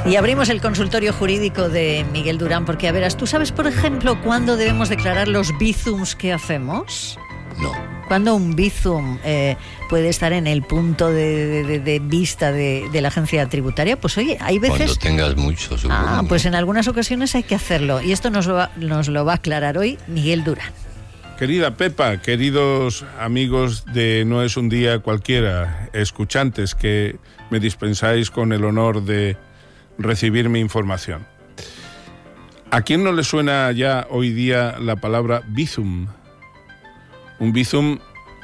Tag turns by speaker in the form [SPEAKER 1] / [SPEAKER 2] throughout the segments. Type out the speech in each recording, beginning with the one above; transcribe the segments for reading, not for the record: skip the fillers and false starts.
[SPEAKER 1] Y abrimos el consultorio jurídico de Miguel Durán, porque, a verás, ¿tú sabes, por ejemplo, cuándo debemos declarar los bizums que hacemos?
[SPEAKER 2] No.
[SPEAKER 1] ¿Cuándo un bizum puede estar en el punto de vista de la agencia tributaria? Pues oye, hay veces...
[SPEAKER 2] Cuando tengas mucho, supongo.
[SPEAKER 1] Pues en algunas ocasiones hay que hacerlo. Y esto nos lo va a aclarar hoy Miguel Durán.
[SPEAKER 3] Querida Pepa, queridos amigos de No es un día cualquiera, escuchantes que me dispensáis con el honor de recibir mi información. ¿A quién no le suena ya hoy día la palabra bizum? Un bizum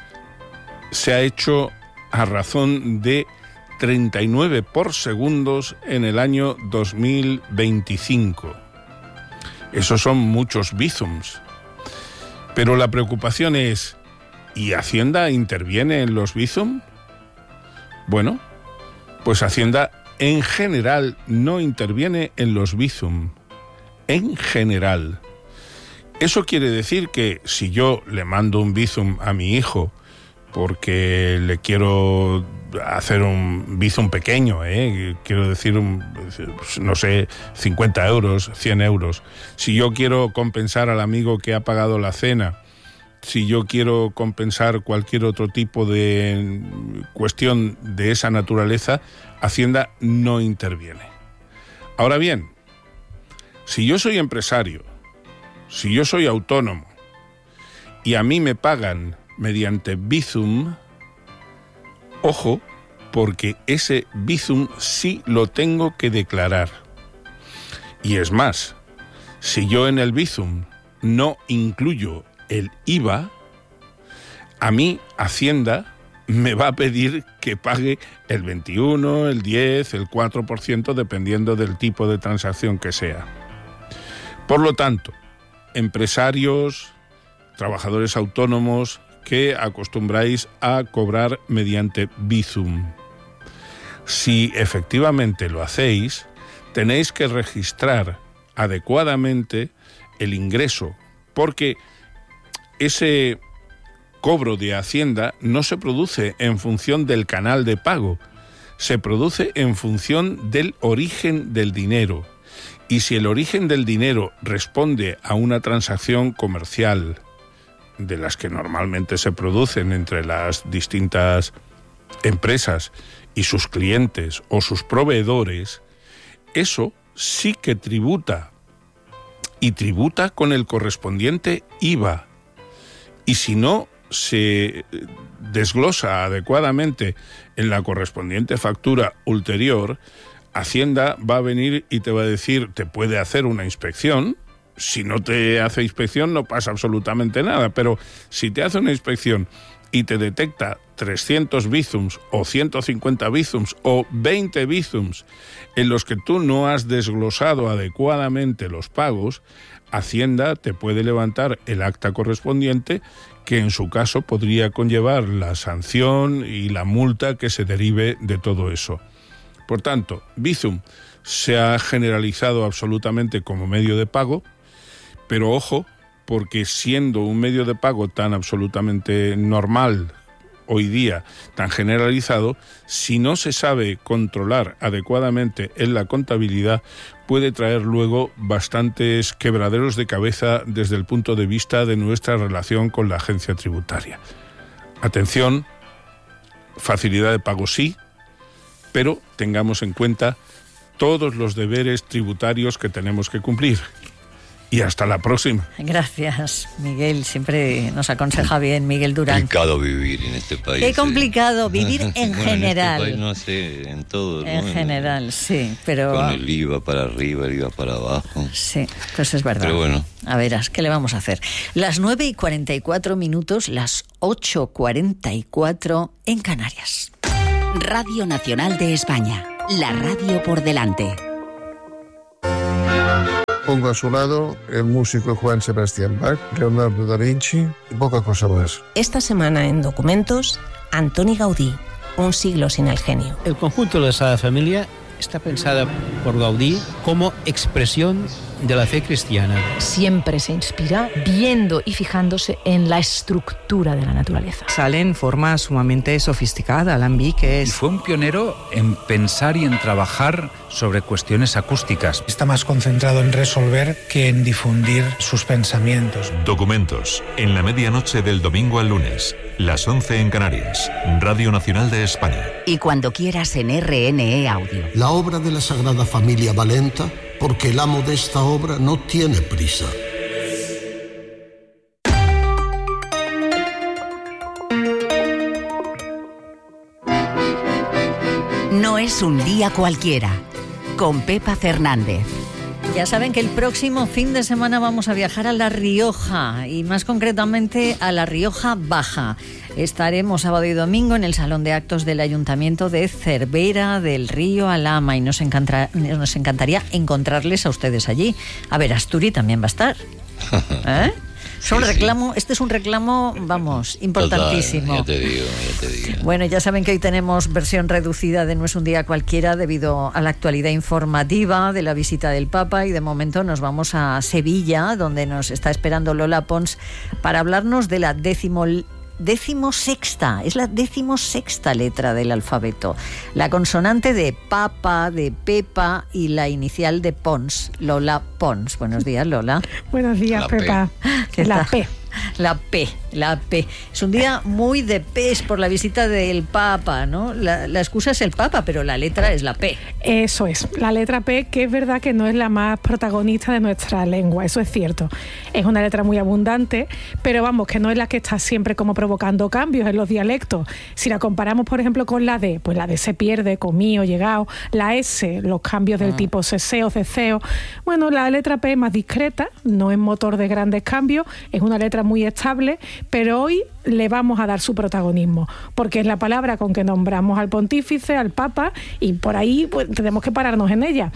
[SPEAKER 3] se ha hecho a razón de 39 por segundos en el año 2025. Esos son muchos bizums. Pero la preocupación es, ¿y Hacienda interviene en los bizum? Bueno, pues Hacienda en general no interviene en los bizum. En general. Eso quiere decir que si yo le mando un bizum a mi hijo porque le quiero hacer un bizum pequeño, quiero decir, no sé, 50 euros, 100 euros. Si yo quiero compensar al amigo que ha pagado la cena, si yo quiero compensar cualquier otro tipo de cuestión de esa naturaleza, Hacienda no interviene. Ahora bien, si yo soy empresario, si yo soy autónomo y a mí me pagan mediante bizum, ojo, porque ese bizum sí lo tengo que declarar. Y es más, si yo en el bizum no incluyo el IVA, a mí Hacienda me va a pedir que pague el 21, el 10, el 4%, dependiendo del tipo de transacción que sea. Por lo tanto, empresarios, trabajadores autónomos que acostumbráis a cobrar mediante bizum, si efectivamente lo hacéis, tenéis que registrar adecuadamente el ingreso, porque ese cobro de Hacienda no se produce en función del canal de pago, se produce en función del origen del dinero. Y si el origen del dinero responde a una transacción comercial, de las que normalmente se producen entre las distintas empresas y sus clientes o sus proveedores, eso sí que tributa, y tributa con el correspondiente IVA. Y si no se desglosa adecuadamente en la correspondiente factura ulterior, Hacienda va a venir y te va a decir, te puede hacer una inspección. Si no te hace inspección no pasa absolutamente nada, pero si te hace una inspección y te detecta 300 bizums o 150 bizums o 20 bizums en los que tú no has desglosado adecuadamente los pagos, Hacienda te puede levantar el acta correspondiente, que en su caso podría conllevar la sanción y la multa que se derive de todo eso. Por tanto, bizum se ha generalizado absolutamente como medio de pago, pero ojo, porque siendo un medio de pago tan absolutamente normal hoy día, tan generalizado, si no se sabe controlar adecuadamente en la contabilidad, puede traer luego bastantes quebraderos de cabeza desde el punto de vista de nuestra relación con la agencia tributaria. Atención, facilidad de pago sí, pero tengamos en cuenta todos los deberes tributarios que tenemos que cumplir. Y hasta la próxima.
[SPEAKER 1] Gracias, Miguel. Siempre nos aconseja bien Miguel Durán.
[SPEAKER 2] Complicado vivir en este país.
[SPEAKER 1] Qué complicado vivir en general.
[SPEAKER 2] En este país, no sé, en todo.
[SPEAKER 1] En general, sí, pero...
[SPEAKER 2] Con el IVA para arriba, el IVA para abajo.
[SPEAKER 1] Sí, pues es verdad.
[SPEAKER 2] Pero bueno.
[SPEAKER 1] A verás, ¿qué le vamos a hacer? Las 9:44, las 8:44 en Canarias.
[SPEAKER 4] Radio Nacional de España. La radio por delante.
[SPEAKER 5] Pongo a su lado el músico Juan Sebastián Bach, Leonardo da Vinci y poca cosa más.
[SPEAKER 6] Esta semana en Documentos, Antoni Gaudí, un siglo sin el genio.
[SPEAKER 7] El conjunto de la Sagrada Familia está pensada por Gaudí como expresión de la fe cristiana.
[SPEAKER 8] Siempre se inspira viendo y fijándose en la estructura de la naturaleza.
[SPEAKER 9] Sale en forma sumamente sofisticada, alambiques.
[SPEAKER 10] Y fue un pionero en pensar y en trabajar sobre cuestiones acústicas.
[SPEAKER 11] Está más concentrado en resolver que en difundir sus pensamientos.
[SPEAKER 12] Documentos, en la medianoche del domingo al lunes, las 11 en Canarias, Radio Nacional de España.
[SPEAKER 4] Y cuando quieras en RNE Audio.
[SPEAKER 13] La obra de la Sagrada Familia va lenta porque el amo de esta obra no tiene prisa.
[SPEAKER 4] No es un día cualquiera, con Pepa Fernández.
[SPEAKER 1] Ya saben que el próximo fin de semana vamos a viajar a La Rioja y más concretamente a La Rioja Baja. Estaremos sábado y domingo en el Salón de Actos del Ayuntamiento de Cervera del Río Alhama y nos encantaría encontrarles a ustedes allí. A ver, Asturi también va a estar. ¿Eh? Este es un reclamo, vamos, importantísimo.
[SPEAKER 2] Total, ya te digo.
[SPEAKER 1] Bueno, ya saben que hoy tenemos versión reducida de No es un día cualquiera debido a la actualidad informativa de la visita del Papa y de momento nos vamos a Sevilla, donde nos está esperando Lola Pons para hablarnos de la decimosexta letra del alfabeto. La consonante de Papa, de Pepa y la inicial de Pons, Lola Pons. Buenos días, Lola.
[SPEAKER 14] Buenos días, Pepa. La P. La P. Es un día muy de P's por la visita del Papa, ¿no? La excusa es el Papa, pero la letra es la P. Eso es, la letra P, que es verdad que no es la más protagonista de nuestra lengua, eso es cierto. Es una letra muy abundante, pero vamos, que no es la que está siempre como provocando cambios en los dialectos. Si la comparamos, por ejemplo, con la D, pues la D se pierde, comío, llegado. La S, los cambios del tipo ceseo, ceceo. Bueno, la letra P es más discreta, no es motor de grandes cambios, es una letra muy estable, pero hoy le vamos a dar su protagonismo, porque es la palabra con que nombramos al pontífice, al Papa, y por ahí pues, tenemos que pararnos en ella.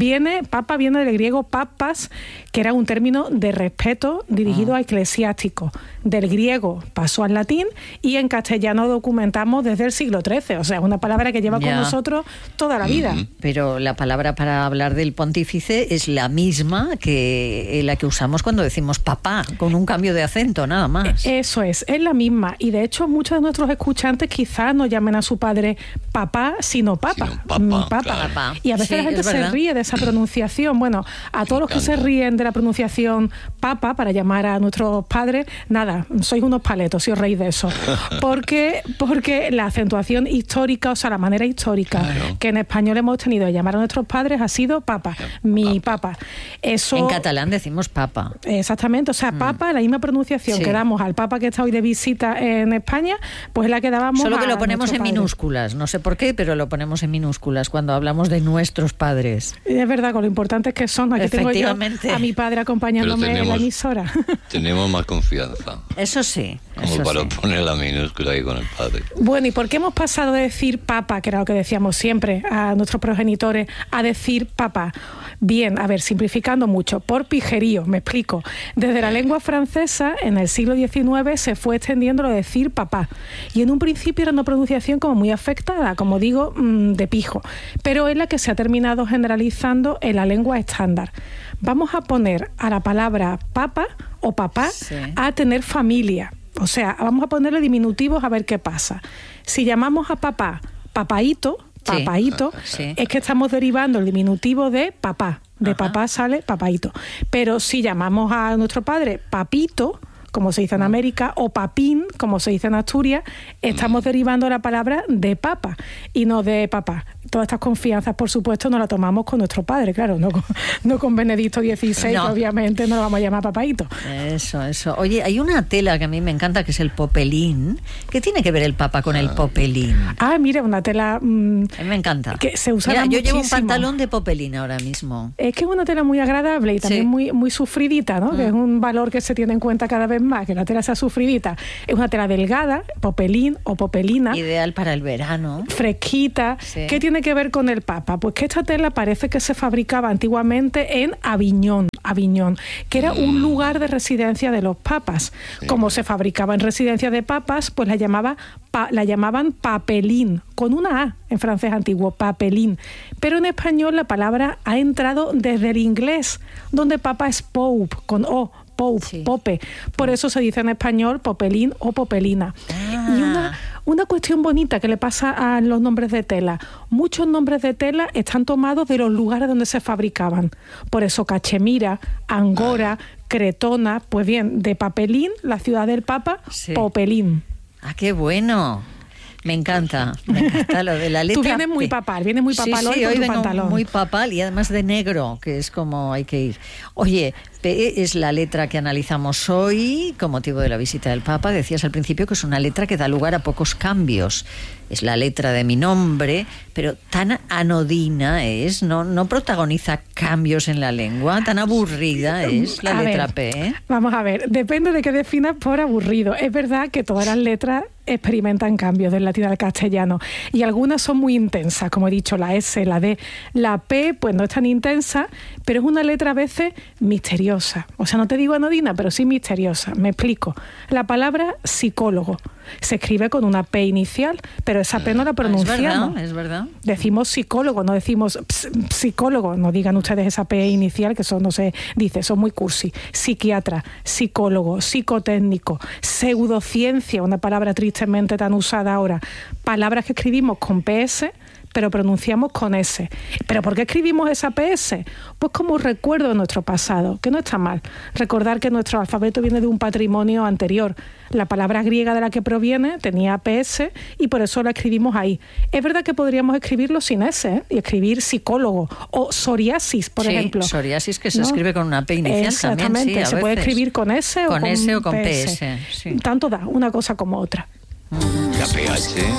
[SPEAKER 14] Papa viene del griego papas, que era un término de respeto dirigido a eclesiásticos. Del griego pasó al latín y en castellano documentamos desde el siglo XIII, o sea, es una palabra que lleva con nosotros toda la vida. Pero la palabra para hablar del pontífice es la misma que la que usamos cuando decimos papá, con un cambio de acento, nada más. Eso es la misma, y de hecho muchos de nuestros escuchantes quizás no llamen a su padre papá, sino papa. Mi papá. Claro. Y a veces la gente se ríe de esa pronunciación. Bueno, a todos los que se ríen de la pronunciación papa para llamar a nuestros padres, nada, sois unos paletos si os reís de eso. Porque la acentuación histórica, o sea, la manera histórica que en español hemos tenido de llamar a nuestros padres ha sido papa, mi papa. Eso, en catalán decimos papa. Exactamente, o sea, papa, la misma pronunciación que damos al papa que está hoy de visita en España, pues es la que dábamos. Solo que lo ponemos en minúsculas, no sé por qué, pero lo ponemos en minúsculas cuando hablamos de nuestros padres. Es verdad, con lo importantes que son. Aquí tengo yo a mi padre acompañándome en la emisora.
[SPEAKER 2] Tenemos más confianza.
[SPEAKER 1] Eso sí.
[SPEAKER 2] Como para poner la minúscula ahí con el padre.
[SPEAKER 14] Bueno, ¿y por qué hemos pasado de decir papa, que era lo que decíamos siempre a nuestros progenitores, a decir papá? Bien, a ver, simplificando mucho, por pijerío, me explico. Desde la lengua francesa, en el siglo XIX, se fue extendiendo lo de decir papá. Y en un principio era una pronunciación como muy afectada, como digo, de pijo. Pero es la que se ha terminado generalizando en la lengua estándar. Vamos a poner a la palabra papa o papá a tener familia. O sea, vamos a ponerle diminutivos a ver qué pasa. Si llamamos a papá papaíto, es que estamos derivando el diminutivo de papá. De papá sale papaíto. Pero si llamamos a nuestro padre papito, como se dice en América, o papín, como se dice en Asturias, estamos derivando la palabra de papa y no de papá. Todas estas confianzas, por supuesto, no las tomamos con nuestro padre, claro, no con Benedicto XVI, que obviamente no lo vamos a llamar papaíto. Eso. Oye, hay una tela que a mí me encanta, que es el popelín. ¿Qué tiene que ver el Papa con el popelín? Mira, una tela... a mí me encanta. Que se usa muchísimo. Yo llevo un pantalón de popelín ahora mismo. Es que es una tela muy agradable y también muy, muy sufridita, ¿no? Que es un valor que se tiene en cuenta cada vez más, que la tela sea sufridita. Es una tela delgada, popelín o popelina. Ideal para el verano. Fresquita. ¿Qué tiene que ver con el Papa? Pues que esta tela parece que se fabricaba antiguamente en Aviñón. Aviñón, que era un lugar de residencia de los papas. Como se fabricaba en residencia de papas, pues la llamaban papelín, con una A en francés antiguo, papelín. Pero en español la palabra ha entrado desde el inglés, donde papa es pope, con O, pope, pope. Por eso se dice en español popelín o popelina. Y una cuestión bonita que le pasa a los nombres de tela. Muchos nombres de tela están tomados de los lugares donde se fabricaban. Por eso Cachemira, Angora, Cretona, pues bien, de papelín, la ciudad del Papa, popelín.
[SPEAKER 1] ¡Ah, qué bueno! Me encanta lo de la letra.
[SPEAKER 14] Tú vienes muy papal hoy con tu pantalón.
[SPEAKER 1] Muy papal y además de negro, que es como hay que ir. Oye, P es la letra que analizamos hoy con motivo de la visita del Papa. Decías al principio que es una letra que da lugar a pocos cambios. Es la letra de mi nombre, pero tan anodina es, no protagoniza cambios en la lengua, tan aburrida es la letra P.
[SPEAKER 14] Vamos a ver, depende de qué definas por aburrido. Es verdad que todas las letras experimentan cambios del latín al castellano y algunas son muy intensas, como he dicho, la S, la D. La P pues no es tan intensa, pero es una letra a veces misteriosa. O sea, no te digo anodina, pero sí misteriosa. Me explico. La palabra psicólogo se escribe con una P inicial, pero esa P no la pronunciamos.
[SPEAKER 1] Es verdad.
[SPEAKER 14] Decimos psicólogo, no decimos psicólogo. No digan ustedes esa P inicial, que eso no se dice, eso es muy cursi. Psiquiatra, psicólogo, psicotécnico, pseudociencia, una palabra tristemente tan usada ahora. Palabras que escribimos con PS, pero pronunciamos con S. ¿Pero por qué escribimos esa PS? Pues como recuerdo de nuestro pasado, que no está mal. Recordar que nuestro alfabeto viene de un patrimonio anterior. La palabra griega de la que proviene tenía PS y por eso la escribimos ahí. Es verdad que podríamos escribirlo sin S, y escribir psicólogo o psoriasis, por ejemplo.
[SPEAKER 1] Psoriasis que se escribe con una P inicial.
[SPEAKER 14] Exactamente,
[SPEAKER 1] también,
[SPEAKER 14] se puede escribir con S o con
[SPEAKER 1] S o con PS.
[SPEAKER 14] Tanto da una cosa como otra.
[SPEAKER 2] La PH